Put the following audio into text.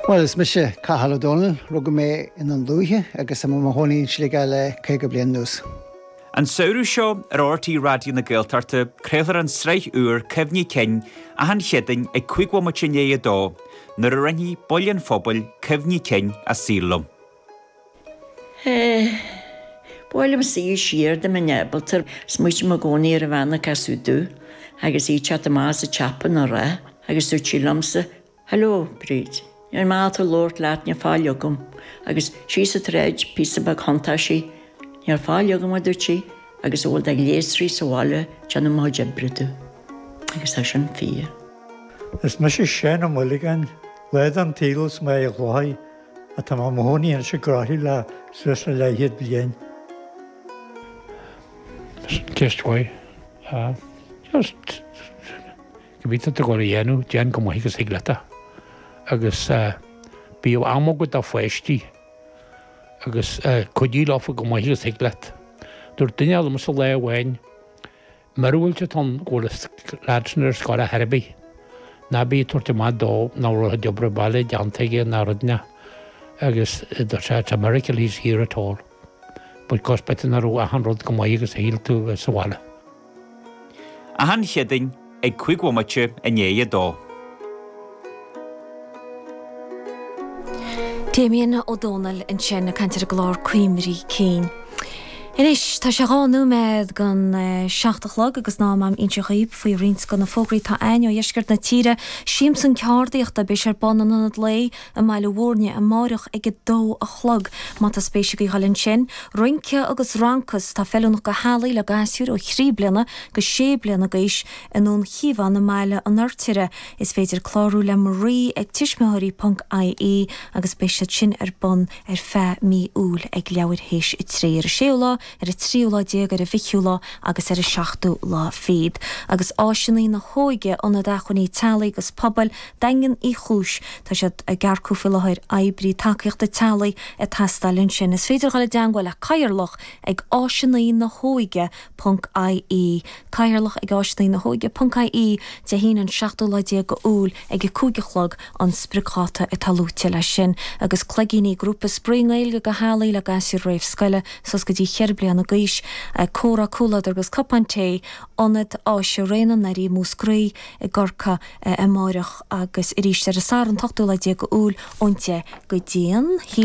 Well, is mis Cahal O'Donnell rug mé in an lúthe agus am hóí slí le cé go blian nús. An saoú seo RRT radio na Gaeltarte crealar an sreich uair cefní cin a han cheading ag cuigwa machiné a dó nar a rinní bollian phobal cefní cin a sílum. Bóilm sí siar de man nebaltar smuit ma gcónaí ar a bhena casú dú, agus í chat a más a chapan a rá, agus dúr tílamsa, Hello, Bríd. Ar máta Lord leat ne fáileogum, agus sí a tréid písa bag honta sí, ar fáileogum a dúirtí, agus óil ag léasrí sa bháile teanna má jebridú. Agus a sin fia. Is mis sin am mulligan, leid an tílos mé a gláid, a tá má móí an se grathí le suas na leiad blian. Just way. Just gobíta go dhéanú dean go maigus higlata. Agus bíú amógad a foiistí agus chudí láfa go maigus higlat. Dúir duine alum sa le bhhain marúilte tan ggólas láidsinar scáil a herbí. Na bí tuairte má dó ná rutha deobra bailí deantaige na rudne agus idir sé America lís hir atá. Bud cospaitin a rú a han rud go maigus híl tú sa bháile. A han cheading ag cuigwa mache a né a dó. Damien O'Donnell in sin a cantar a glár cuimrí cín. Inis, tá sé gáú med gan 60 lag agus ná am inse riib faoi rins gan na fógraí tá aine ó dheisgurt na tíre síimsan ceardaíocht a béis ar banan an lé a meile bhórne a máireach ag dó a chlog má tá spéisi go halinn sin. Roince agus rancas tá fellúnach go hálaí le gasúr ó chrí bliana go sé bliana gaiis inún chiomhan na meile an airtire is féidir chlárú le marí ag tiismethirí.ie agus béis sin ar bon ar fe mí úl ag leabhar héis I tréir séolá ar a tríolá déag ar a viciúlá agus ar a 7 lá féad. Agus áisinaí na hóige an a dachuní talaí agus pobal dagan I chúis tá siad a garcúfa láthir aibrí takeíocht a talaí a tastalinn sin. Is féidir gáil deangáil a cairlach ag áisinaí na hóige.ie. Cairlach ag áisinaí na hóige.ie de hín an 7 lá déag go úl ag a cúigechlog an spricáta a talúte lei sin. Agus clegíní grúpa springail go hálaí le gasú réimh scoile sos go dtí blian a gaiis córa cúlad agus copanté anad á se réan narí músgraí I gorca a máireach agus I ríiste a sáran tochtú le dé go úl onte go dían